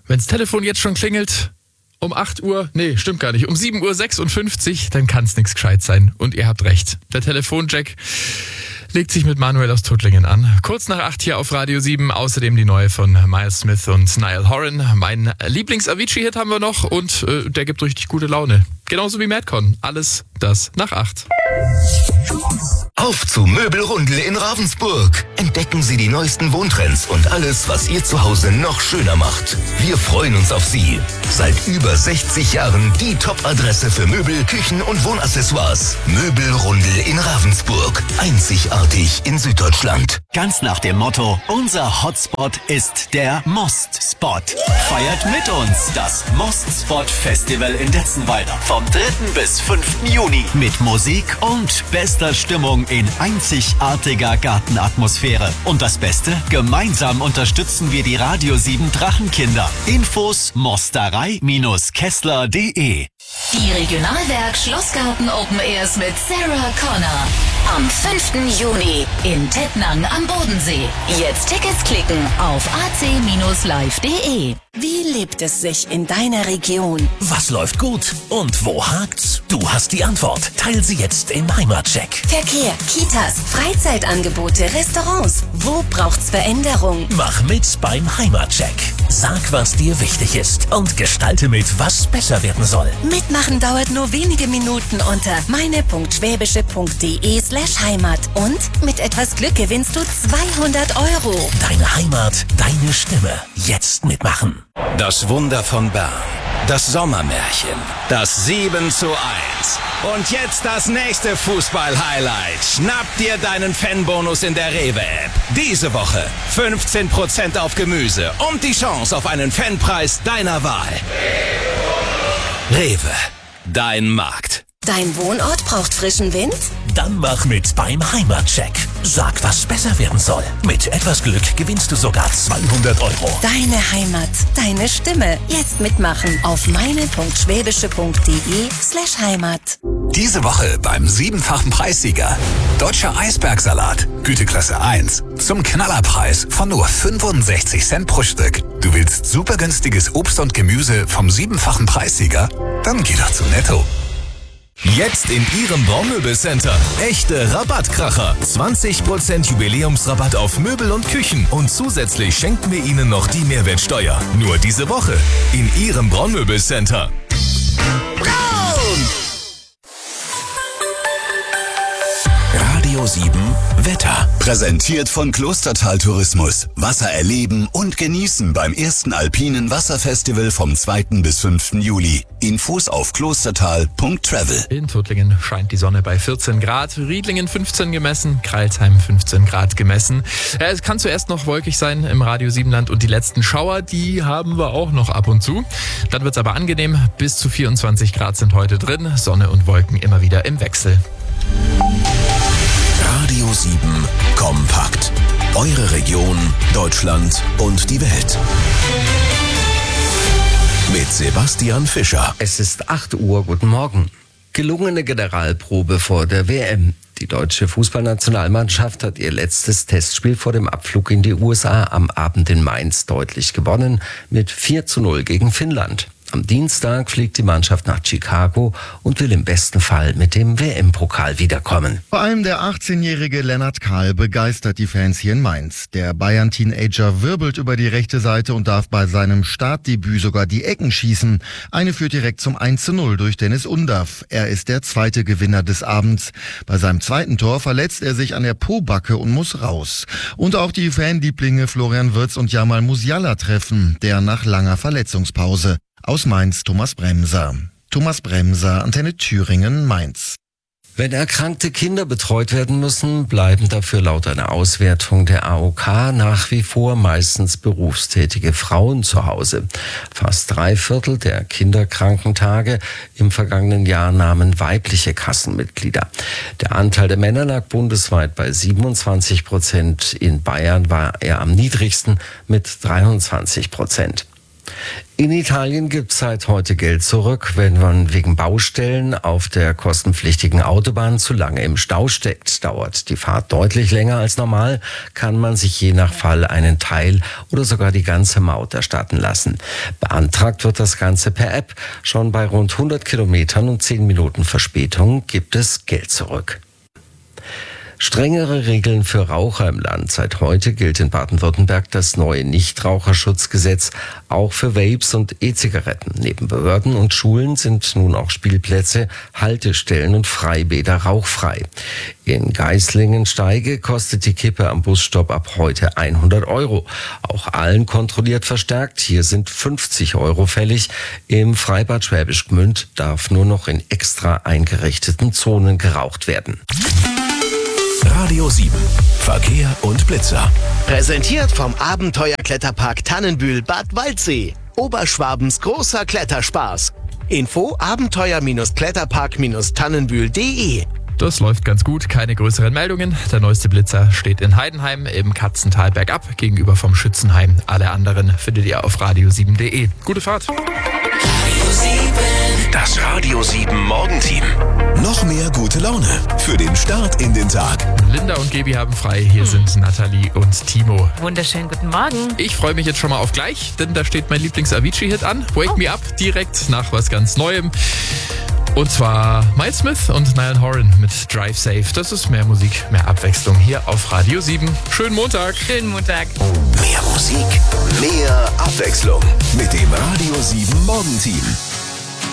Wenn's Telefon jetzt schon klingelt, um 8 Uhr, nee, stimmt gar nicht, um 7:56 Uhr, dann kann's nichts gescheit sein. Und ihr habt recht. Der Telefonjack legt sich mit Manuel aus Tuttlingen an. Kurz nach 8 hier auf Radio 7. Außerdem die neue von Miles Smith und Niall Horan. Mein Lieblings-Avicii-Hit haben wir noch und der gibt richtig gute Laune. Genauso wie Madcon. Alles das nach 8. Auf zu Möbelrundel in Ravensburg. Entdecken Sie die neuesten Wohntrends und alles, was Ihr Zuhause noch schöner macht. Wir freuen uns auf Sie. Seit über 60 Jahren die Top-Adresse für Möbel, Küchen und Wohnaccessoires. Möbelrundel in Ravensburg. Einzigartig in Süddeutschland. Ganz nach dem Motto, unser Hotspot ist der Most-Spot. Feiert mit uns das Most-Spot Festival in Detzenwalder vom 3. bis 5. Juni mit Musik und bester Stimmung in einzigartiger Gartenatmosphäre. Und das Beste, gemeinsam unterstützen wir die Radio 7 Drachenkinder. Infos mosterei-kessler.de. Die Regionalwerk Schlossgarten Open Airs mit Sarah Connor. Am 5. Juni in Tettnang am Bodensee. Jetzt Tickets klicken auf ac-live.de. Wie lebt es sich in deiner Region? Was läuft gut und wo hakt's? Du hast die Antwort. Teil sie jetzt im Heimatcheck. Verkehr, Kitas, Freizeitangebote, Restaurants. Wo braucht's Veränderung? Mach mit beim Heimatcheck. Sag, was dir wichtig ist und gestalte mit, was besser werden soll. Mitmachen dauert nur wenige Minuten unter meine.schwäbische.de/Heimat. Und mit etwas Glück gewinnst du 200 €. Deine Heimat, deine Stimme. Jetzt mitmachen. Das Wunder von Bern. Das Sommermärchen. Das 7:1. Und jetzt das nächste Fußball-Highlight. Schnapp dir deinen Fanbonus in der Rewe-App. Diese Woche 15% auf Gemüse und die Chance auf einen Fanpreis deiner Wahl. Rewe. Dein Markt. Dein Wohnort braucht frischen Wind? Dann mach mit beim Heimatcheck. Sag, was besser werden soll. Mit etwas Glück gewinnst du sogar 200 €. Deine Heimat, deine Stimme. Jetzt mitmachen auf meine.schwäbische.de/Heimat. Diese Woche beim 7-fachen Preissieger. Deutscher Eisbergsalat, Güteklasse 1. Zum Knallerpreis von nur 65 Cent pro Stück. Du willst super günstiges Obst und Gemüse vom 7-fachen Preissieger? Dann geh doch zu Netto. Jetzt in Ihrem Braunmöbelcenter. Echte Rabattkracher. 20% Jubiläumsrabatt auf Möbel und Küchen. Und zusätzlich schenken wir Ihnen noch die Mehrwertsteuer. Nur diese Woche in Ihrem Braunmöbelcenter. Braun! Radio 7 Wetter. Präsentiert von Klostertal Tourismus. Wasser erleben und genießen beim ersten Alpinen Wasserfestival vom 2. bis 5. Juli. Infos auf klostertal.travel. In Tuttlingen scheint die Sonne bei 14 Grad, Riedlingen 15 gemessen, Crailsheim 15 Grad gemessen. Es kann zuerst noch wolkig sein im Radio 7 Land und die letzten Schauer, die haben wir auch noch ab und zu. Dann wird's aber angenehm, bis zu 24 Grad sind heute drin, Sonne und Wolken immer wieder im Wechsel. Radio 7 Kompakt. Eure Region, Deutschland und die Welt. Mit Sebastian Fischer. Es ist 8 Uhr, guten Morgen. Gelungene Generalprobe vor der WM. Die deutsche Fußballnationalmannschaft hat ihr letztes Testspiel vor dem Abflug in die USA am Abend in Mainz deutlich gewonnen mit 4:0 gegen Finnland. Am Dienstag fliegt die Mannschaft nach Chicago und will im besten Fall mit dem WM-Pokal wiederkommen. Vor allem der 18-jährige Lennart Kahl begeistert die Fans hier in Mainz. Der Bayern-Teenager wirbelt über die rechte Seite und darf bei seinem Startdebüt sogar die Ecken schießen. Eine führt direkt zum 1:0 durch Dennis Undaff. Er ist der zweite Gewinner des Abends. Bei seinem zweiten Tor verletzt er sich an der Pobacke und muss raus. Und auch die Fanlieblinge Florian Wirtz und Jamal Musiala treffen, der nach langer Verletzungspause. Aus Mainz Thomas Bremser. Thomas Bremser, Antenne Thüringen, Mainz. Wenn erkrankte Kinder betreut werden müssen, bleiben dafür laut einer Auswertung der AOK nach wie vor meistens berufstätige Frauen zu Hause. Fast 3/4 der Kinderkrankentage im vergangenen Jahr nahmen weibliche Kassenmitglieder. Der Anteil der Männer lag bundesweit bei 27%. In Bayern war er am niedrigsten mit 23%. In Italien gibt es seit heute Geld zurück, wenn man wegen Baustellen auf der kostenpflichtigen Autobahn zu lange im Stau steckt. Dauert die Fahrt deutlich länger als normal, kann man sich je nach Fall einen Teil oder sogar die ganze Maut erstatten lassen. Beantragt wird das Ganze per App. Schon bei rund 100 Kilometern und 10 Minuten Verspätung gibt es Geld zurück. Strengere Regeln für Raucher im Land. Seit heute gilt in Baden-Württemberg das neue Nichtraucherschutzgesetz auch für Vapes und E-Zigaretten. Neben Behörden und Schulen sind nun auch Spielplätze, Haltestellen und Freibäder rauchfrei. In Geislingen-Steige kostet die Kippe am Busstopp ab heute 100 €. Auch allen kontrolliert verstärkt. Hier sind 50 € fällig. Im Freibad Schwäbisch Gmünd darf nur noch in extra eingerichteten Zonen geraucht werden. Radio 7. Verkehr und Blitzer. Präsentiert vom Abenteuerkletterpark Tannenbühl Bad Waldsee. Oberschwabens großer Kletterspaß. Info abenteuer-kletterpark-tannenbühl.de. Das läuft ganz gut, keine größeren Meldungen. Der neueste Blitzer steht in Heidenheim im Katzental bergab gegenüber vom Schützenheim. Alle anderen findet ihr auf radio7.de. Gute Fahrt. Radio 7. Das Radio 7 Morgenteam. Noch mehr gute Laune für den Start in den Tag. Linda und Gebi haben frei. Hier sind Nathalie und Timo. Wunderschönen guten Morgen. Ich freue mich jetzt schon mal auf gleich, denn da steht mein Lieblings-Avicii-Hit an. Wake Me Up, direkt nach was ganz Neuem. Und zwar Miles Smith und Niall Horan mit Drive Safe. Das ist mehr Musik, mehr Abwechslung hier auf Radio 7. Schönen Montag. Schönen Montag. Mehr Musik, mehr Abwechslung mit dem Radio 7 Morgenteam.